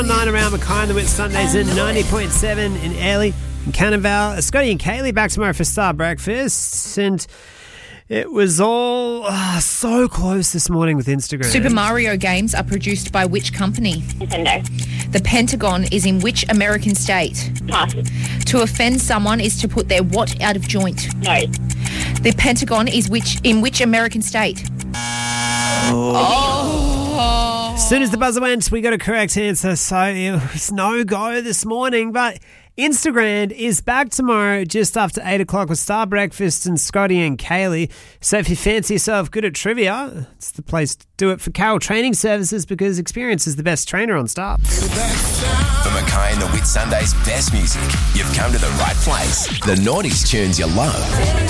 9 around Mackay and the Wit Sundays in 90.7 in Airlie and Cannonvale. Scotty and Kaylee back tomorrow for Star Breakfast. And it was all so close this morning with Instagram. Super Mario games are produced by which company? Nintendo. The Pentagon is in which American state? Pass. To offend someone is to put their what out of joint? No. The Pentagon is in which American state? As soon as the buzzer went, we got a correct answer, so it was no go this morning. But Instagram is back tomorrow just after 8 o'clock with Star Breakfast and Scotty and Kaylee. So if you fancy yourself good at trivia, it's the place to do it for Carroll Training Services because experience is the best trainer on staff. For Mackay and the Wit Sunday's best music, you've come to the right place. The Naughties tunes you love.